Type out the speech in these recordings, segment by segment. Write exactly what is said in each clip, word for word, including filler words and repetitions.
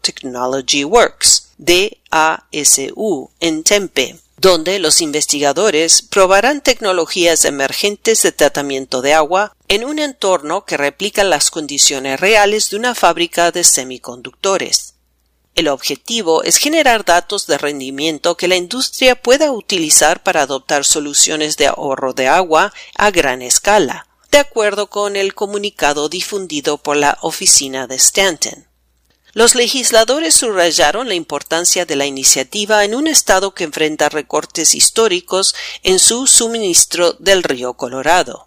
Technology Works, D A S U, en Tempe, donde los investigadores probarán tecnologías emergentes de tratamiento de agua en un entorno que replica las condiciones reales de una fábrica de semiconductores. El objetivo es generar datos de rendimiento que la industria pueda utilizar para adoptar soluciones de ahorro de agua a gran escala, de acuerdo con el comunicado difundido por la oficina de Stanton. Los legisladores subrayaron la importancia de la iniciativa en un estado que enfrenta recortes históricos en su suministro del río Colorado.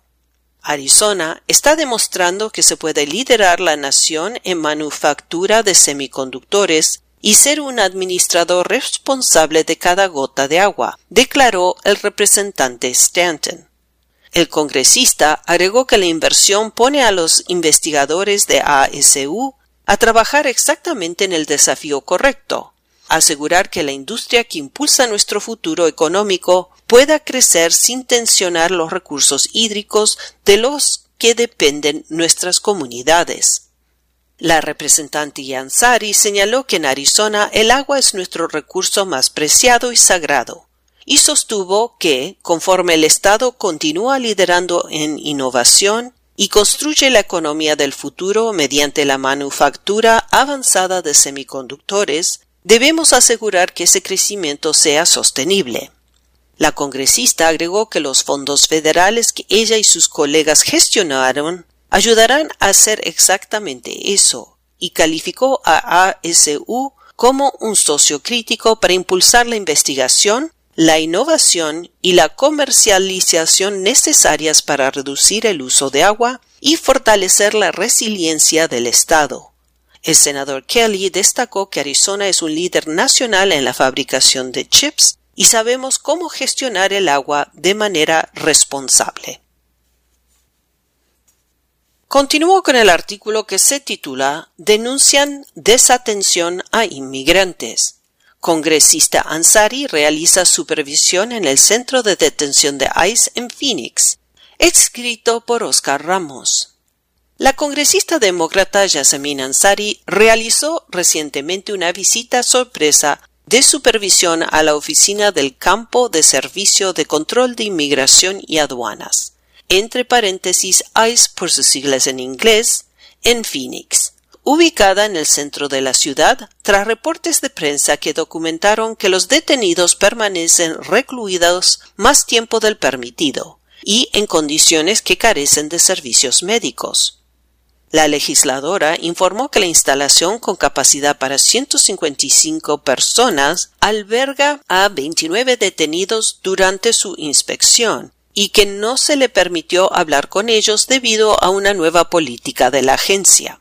Arizona está demostrando que se puede liderar la nación en manufactura de semiconductores y ser un administrador responsable de cada gota de agua, declaró el representante Stanton. El congresista agregó que la inversión pone a los investigadores de A S U a trabajar exactamente en el desafío correcto, asegurar que la industria que impulsa nuestro futuro económico pueda crecer sin tensionar los recursos hídricos de los que dependen nuestras comunidades. La representante Ansari señaló que en Arizona el agua es nuestro recurso más preciado y sagrado, y sostuvo que, conforme el Estado continúa liderando en innovación y construye la economía del futuro mediante la manufactura avanzada de semiconductores, debemos asegurar que ese crecimiento sea sostenible. La congresista agregó que los fondos federales que ella y sus colegas gestionaron ayudarán a hacer exactamente eso, y calificó a A S U como un socio crítico para impulsar la investigación, la innovación y la comercialización necesarias para reducir el uso de agua y fortalecer la resiliencia del Estado. El senador Kelly destacó que Arizona es un líder nacional en la fabricación de chips y sabemos cómo gestionar el agua de manera responsable. Continuó con el artículo que se titula Denuncian desatención a inmigrantes. Congresista Ansari realiza supervisión en el centro de detención de ICE en Phoenix, escrito por Oscar Ramos. La congresista demócrata Yasmine Ansari realizó recientemente una visita sorpresa de supervisión a la oficina del Campo de Servicio de Control de Inmigración y Aduanas, entre paréntesis ICE por sus siglas en inglés, en Phoenix, ubicada en el centro de la ciudad, tras reportes de prensa que documentaron que los detenidos permanecen recluidos más tiempo del permitido y en condiciones que carecen de servicios médicos. La legisladora informó que la instalación con capacidad para ciento cincuenta y cinco personas alberga a veintinueve detenidos durante su inspección y que no se le permitió hablar con ellos debido a una nueva política de la agencia.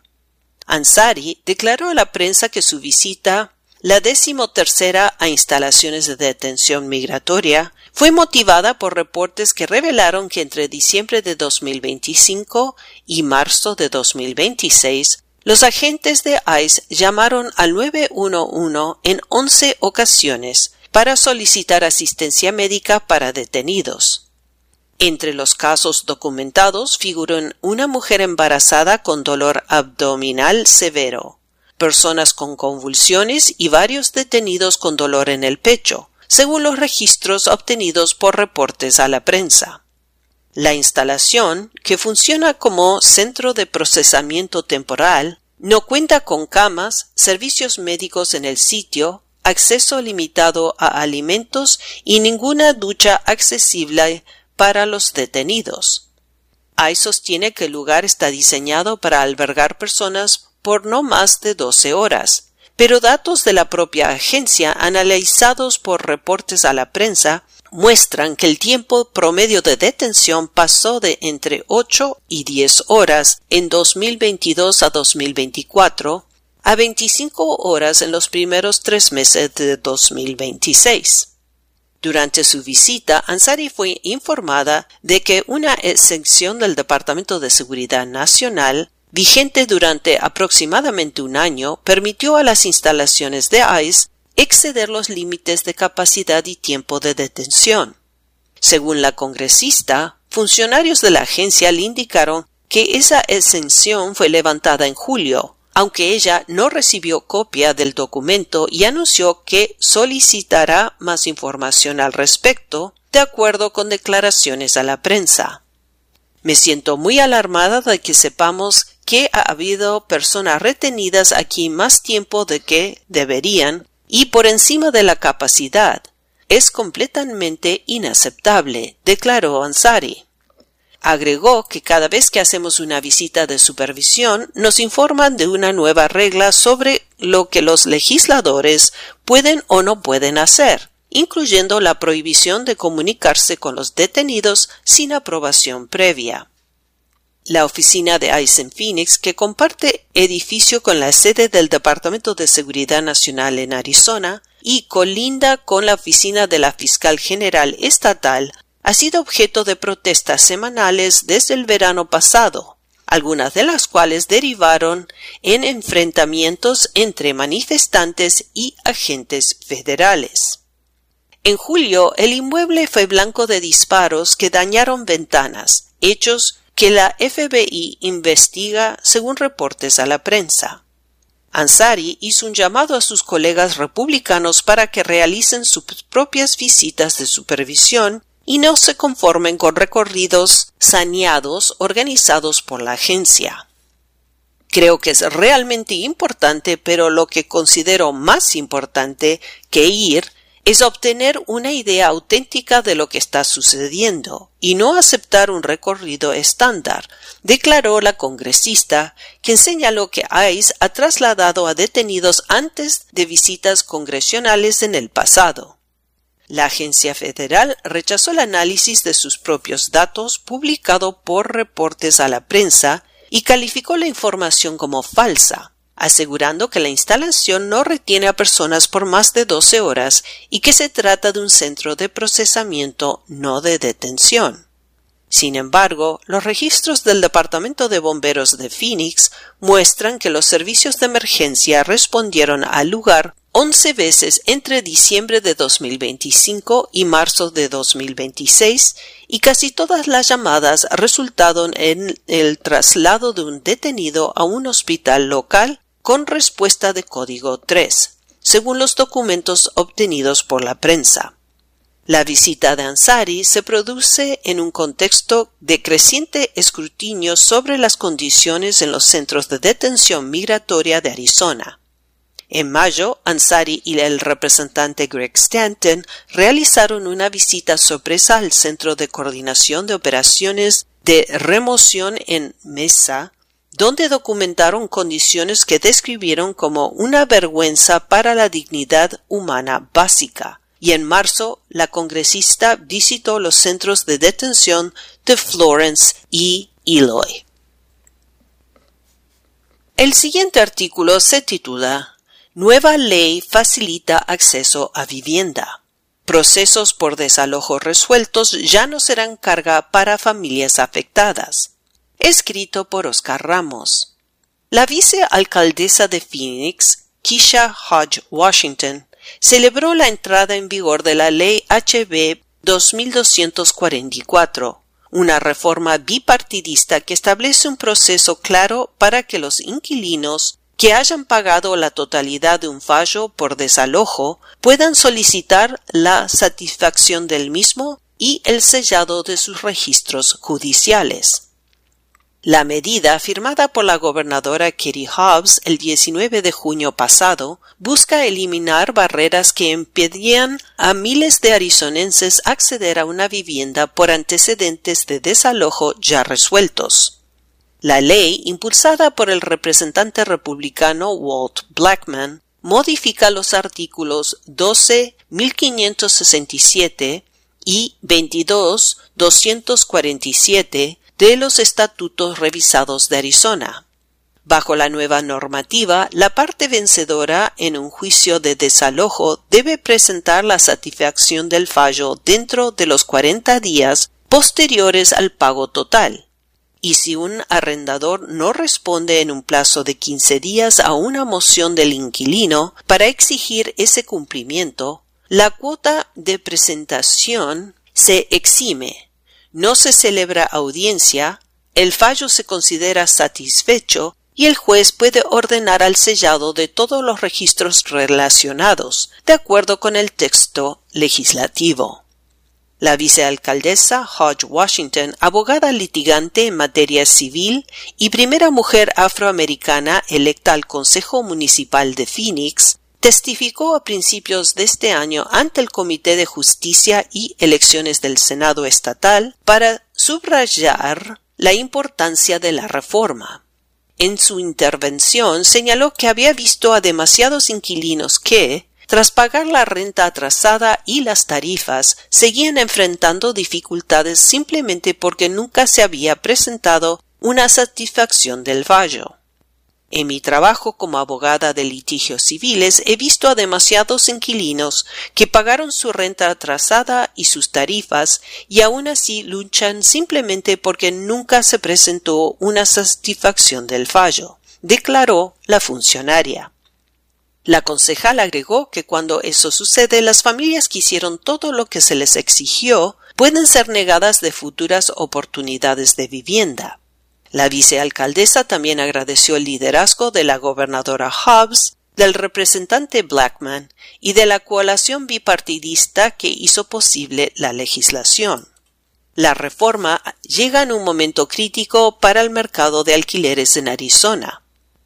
Ansari declaró a la prensa que su visita, la decimotercera a instalaciones de detención migratoria, fue motivada por reportes que revelaron que entre diciembre de dos mil veinticinco y marzo de dos mil veintiséis, los agentes de ICE llamaron al nueve uno uno en once ocasiones para solicitar asistencia médica para detenidos. Entre los casos documentados figuran una mujer embarazada con dolor abdominal severo, personas con convulsiones y varios detenidos con dolor en el pecho, según los registros obtenidos por reportes a la prensa. La instalación, que funciona como centro de procesamiento temporal, no cuenta con camas, servicios médicos en el sitio, acceso limitado a alimentos y ninguna ducha accesible para los detenidos. ICE sostiene que el lugar está diseñado para albergar personas por no más de doce horas, pero datos de la propia agencia analizados por reportes a la prensa muestran que el tiempo promedio de detención pasó de entre ocho y diez horas en dos mil veintidós a dos mil veinticuatro a veinticinco horas en los primeros tres meses de dos mil veintiséis. Durante su visita, Ansari fue informada de que una exención del Departamento de Seguridad Nacional, vigente durante aproximadamente un año, permitió a las instalaciones de ICE exceder los límites de capacidad y tiempo de detención. Según la congresista, funcionarios de la agencia le indicaron que esa exención fue levantada en julio, aunque ella no recibió copia del documento y anunció que solicitará más información al respecto, de acuerdo con declaraciones a la prensa. Me siento muy alarmada de que sepamos que ha habido personas retenidas aquí más tiempo de que deberían y por encima de la capacidad. Es completamente inaceptable, declaró Ansari. Agregó que cada vez que hacemos una visita de supervisión nos informan de una nueva regla sobre lo que los legisladores pueden o no pueden hacer, incluyendo la prohibición de comunicarse con los detenidos sin aprobación previa. La oficina de ICE en Phoenix, que comparte edificio con la sede del Departamento de Seguridad Nacional en Arizona y colinda con la oficina de la Fiscal General Estatal, ha sido objeto de protestas semanales desde el verano pasado, algunas de las cuales derivaron en enfrentamientos entre manifestantes y agentes federales. En julio, el inmueble fue blanco de disparos que dañaron ventanas, hechos que la F B I investiga según reportes a la prensa. Ansari hizo un llamado a sus colegas republicanos para que realicen sus propias visitas de supervisión y no se conformen con recorridos saneados organizados por la agencia. Creo que es realmente importante, pero lo que considero más importante que ir es obtener una idea auténtica de lo que está sucediendo y no aceptar un recorrido estándar, declaró la congresista, quien señaló que ICE ha trasladado a detenidos antes de visitas congresionales en el pasado. La agencia federal rechazó el análisis de sus propios datos publicado por reportes a la prensa y calificó la información como falsa, asegurando que la instalación no retiene a personas por más de doce horas y que se trata de un centro de procesamiento, no de detención. Sin embargo, los registros del Departamento de Bomberos de Phoenix muestran que los servicios de emergencia respondieron al lugar once veces entre diciembre de dos mil veinticinco y marzo de dos mil veintiséis, y casi todas las llamadas resultaron en el traslado de un detenido a un hospital local con respuesta de código tres, según los documentos obtenidos por la prensa. La visita de Ansari se produce en un contexto de creciente escrutinio sobre las condiciones en los centros de detención migratoria de Arizona. En mayo, Ansari y el representante Greg Stanton realizaron una visita sorpresa al Centro de Coordinación de Operaciones de Remoción en Mesa, donde documentaron condiciones que describieron como una vergüenza para la dignidad humana básica. Y en marzo, la congresista visitó los centros de detención de Florence y Eloy. El siguiente artículo se titula Nueva ley facilita acceso a vivienda. Procesos por desalojo resueltos ya no serán carga para familias afectadas. Escrito por Oscar Ramos. La vicealcaldesa de Phoenix, Keisha Hodge Washington, celebró la entrada en vigor de la Ley H B dos mil doscientos cuarenta y cuatro, una reforma bipartidista que establece un proceso claro para que los inquilinos que hayan pagado la totalidad de un fallo por desalojo puedan solicitar la satisfacción del mismo y el sellado de sus registros judiciales. La medida, firmada por la gobernadora Katie Hobbs el diecinueve de junio pasado, busca eliminar barreras que impedían a miles de arizonenses acceder a una vivienda por antecedentes de desalojo ya resueltos. La ley, impulsada por el representante republicano Walt Blackman, modifica los artículos doce mil quinientos sesenta y siete y veintidós mil doscientos cuarenta y siete de los estatutos revisados de Arizona. Bajo la nueva normativa, la parte vencedora en un juicio de desalojo debe presentar la satisfacción del fallo dentro de los cuarenta días posteriores al pago total. Y si un arrendador no responde en un plazo de quince días a una moción del inquilino para exigir ese cumplimiento, la cuota de presentación se exime, no se celebra audiencia, el fallo se considera satisfecho y el juez puede ordenar el sellado de todos los registros relacionados, de acuerdo con el texto legislativo. La vicealcaldesa Hodge Washington, abogada litigante en materia civil y primera mujer afroamericana electa al Consejo Municipal de Phoenix, testificó a principios de este año ante el Comité de Justicia y Elecciones del Senado Estatal para subrayar la importancia de la reforma. En su intervención señaló que había visto a demasiados inquilinos que, tras pagar la renta atrasada y las tarifas, seguían enfrentando dificultades simplemente porque nunca se había presentado una satisfacción del fallo. En mi trabajo como abogada de litigios civiles he visto a demasiados inquilinos que pagaron su renta atrasada y sus tarifas y aún así luchan simplemente porque nunca se presentó una satisfacción del fallo, declaró la funcionaria. La concejal agregó que cuando eso sucede, las familias que hicieron todo lo que se les exigió pueden ser negadas de futuras oportunidades de vivienda. La vicealcaldesa también agradeció el liderazgo de la gobernadora Hobbs, del representante Blackman y de la coalición bipartidista que hizo posible la legislación. La reforma llega en un momento crítico para el mercado de alquileres en Arizona.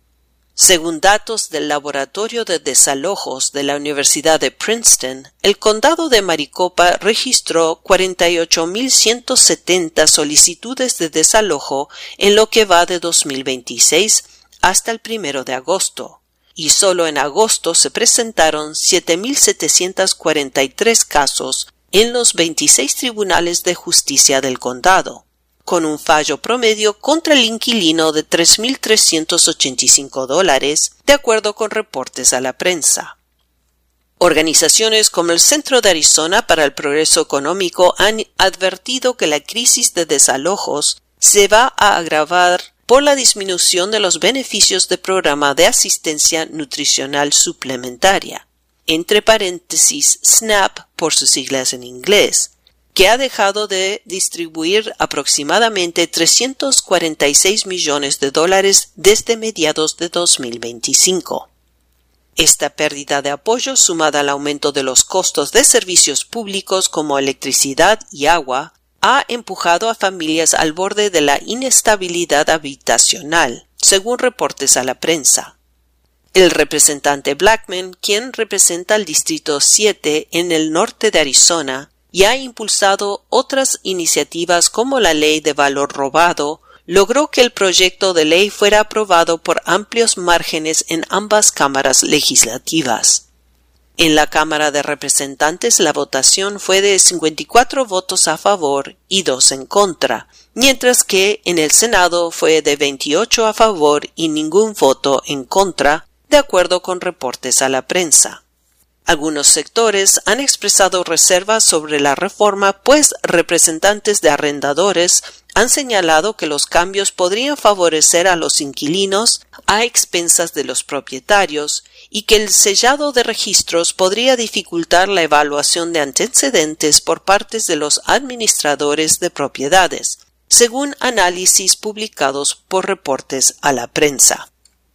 Según datos del Laboratorio de Desalojos de la Universidad de Princeton, el condado de Maricopa registró cuarenta y ocho mil ciento setenta solicitudes de desalojo en lo que va de dos mil veintiséis hasta el primero de agosto, y solo en agosto se presentaron siete mil setecientos cuarenta y tres casos en los veintiséis tribunales de justicia del condado, con un fallo promedio contra el inquilino de tres mil trescientos ochenta y cinco dólares, de acuerdo con reportes a la prensa. Organizaciones como el Centro de Arizona para el Progreso Económico han advertido que la crisis de desalojos se va a agravar por la disminución de los beneficios del programa de asistencia nutricional suplementaria, entre paréntesis SNAP por sus siglas en inglés, que ha dejado de distribuir aproximadamente trescientos cuarenta y seis millones de dólares desde mediados de dos mil veinticinco. Esta pérdida de apoyo, sumada al aumento de los costos de servicios públicos como electricidad y agua, ha empujado a familias al borde de la inestabilidad habitacional, según reportes a la prensa. El representante Blackman, quien representa el Distrito siete en el norte de Arizona, y ha impulsado otras iniciativas como la Ley de Valor Robado, logró que el proyecto de ley fuera aprobado por amplios márgenes en ambas cámaras legislativas. En la Cámara de Representantes la votación fue de cincuenta y cuatro votos a favor y dos en contra, mientras que en el Senado fue de veintiocho a favor y ningún voto en contra, de acuerdo con reportes a la prensa. Algunos sectores han expresado reservas sobre la reforma, pues representantes de arrendadores han señalado que los cambios podrían favorecer a los inquilinos a expensas de los propietarios y que el sellado de registros podría dificultar la evaluación de antecedentes por parte de los administradores de propiedades, según análisis publicados por reportes a la prensa.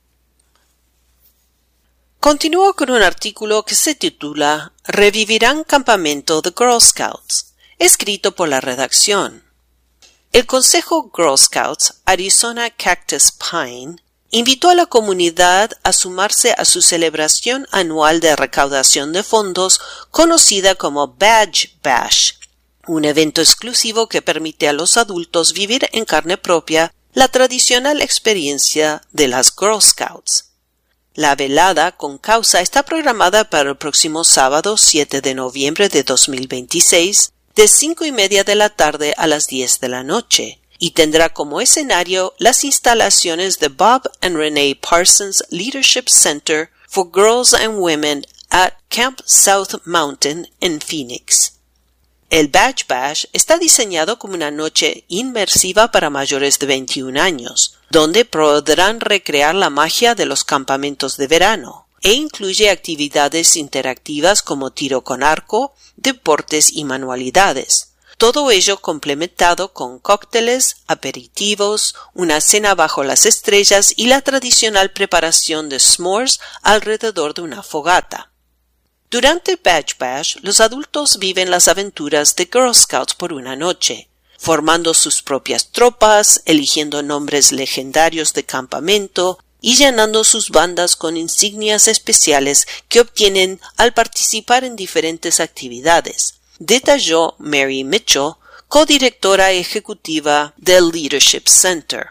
Continúo con un artículo que se titula «Revivirán campamento de Girl Scouts», escrito por la redacción. El Consejo Girl Scouts Arizona Cactus Pine invitó a la comunidad a sumarse a su celebración anual de recaudación de fondos conocida como Badge Bash, un evento exclusivo que permite a los adultos vivir en carne propia la tradicional experiencia de las Girl Scouts. La velada con causa está programada para el próximo sábado siete de noviembre de dos mil veintiséis, de cinco y media de la tarde a las diez de la noche, y tendrá como escenario las instalaciones de Bob and Renee Parsons Leadership Center for Girls and Women at Camp South Mountain en Phoenix. El Badge Bash está diseñado como una noche inmersiva para mayores de veintiún años, donde podrán recrear la magia de los campamentos de verano, e incluye actividades interactivas como tiro con arco, deportes y manualidades, todo ello complementado con cócteles, aperitivos, una cena bajo las estrellas y la tradicional preparación de s'mores alrededor de una fogata. Durante Badge Bash, los adultos viven las aventuras de Girl Scouts por una noche, formando sus propias tropas, eligiendo nombres legendarios de campamento y llenando sus bandas con insignias especiales que obtienen al participar en diferentes actividades, detalló Mary Mitchell, codirectora ejecutiva del Leadership Center.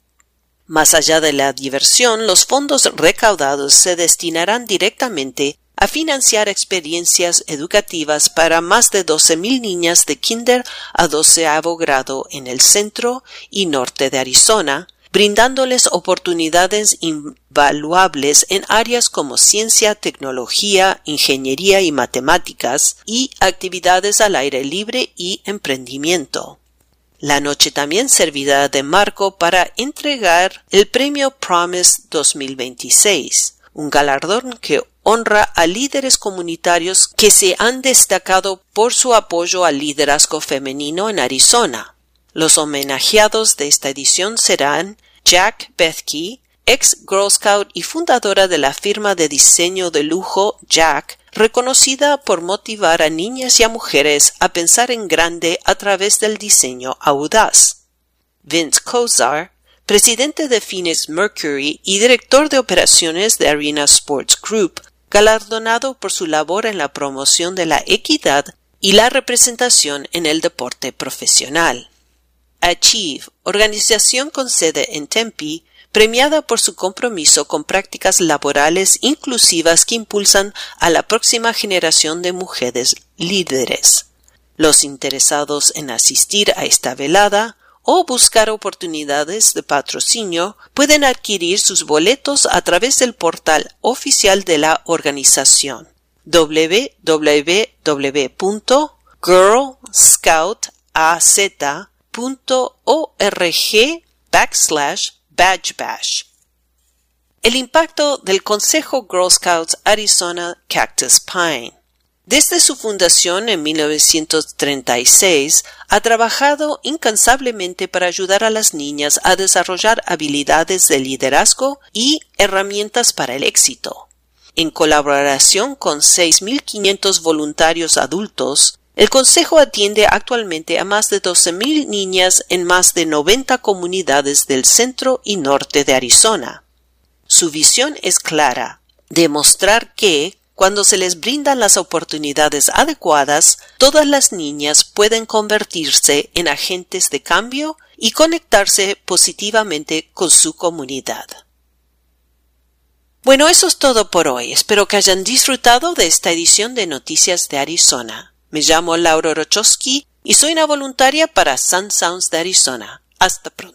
Más allá de la diversión, los fondos recaudados se destinarán directamente a financiar experiencias educativas para más de doce mil niñas de kinder a doceavo grado en el centro y norte de Arizona, brindándoles oportunidades invaluables en áreas como ciencia, tecnología, ingeniería y matemáticas, y actividades al aire libre y emprendimiento. La noche también servirá de marco para entregar el Premio Promise dos mil veintiséis, un galardón que honra a líderes comunitarios que se han destacado por su apoyo al liderazgo femenino en Arizona. Los homenajeados de esta edición serán Jack Bethke, ex Girl Scout y fundadora de la firma de diseño de lujo Jack, reconocida por motivar a niñas y a mujeres a pensar en grande a través del diseño audaz. Vince Kozar, presidente de Phoenix Mercury y director de operaciones de Arena Sports Group, galardonado por su labor en la promoción de la equidad y la representación en el deporte profesional. Achieve, organización con sede en Tempe, premiada por su compromiso con prácticas laborales inclusivas que impulsan a la próxima generación de mujeres líderes. Los interesados en asistir a esta velada o buscar oportunidades de patrocinio pueden adquirir sus boletos a través del portal oficial de la organización w w w punto girl scout a z punto org backslash badge bash. El impacto del Consejo Girl Scouts Arizona Cactus Pine. Desde su fundación en mil novecientos treinta y seis, ha trabajado incansablemente para ayudar a las niñas a desarrollar habilidades de liderazgo y herramientas para el éxito. En colaboración con seis mil quinientos voluntarios adultos, el Consejo atiende actualmente a más de doce mil niñas en más de noventa comunidades del centro y norte de Arizona. Su visión es clara: demostrar que, cuando se les brindan las oportunidades adecuadas, todas las niñas pueden convertirse en agentes de cambio y conectarse positivamente con su comunidad. Bueno, eso es todo por hoy. Espero que hayan disfrutado de esta edición de Noticias de Arizona. Me llamo Laura Rochowski y soy una voluntaria para Sun Sounds de Arizona. Hasta pronto.